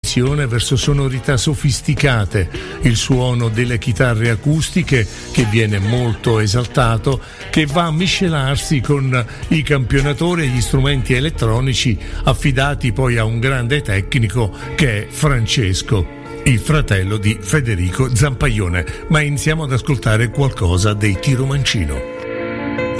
transizione verso sonorità sofisticate, il suono delle chitarre acustiche che viene molto esaltato, che va a miscelarsi con i campionatori e gli strumenti elettronici affidati poi a un grande tecnico che è Francesco, il fratello di Federico Zampaglione. Ma iniziamo ad ascoltare qualcosa dei Tiro Mancino.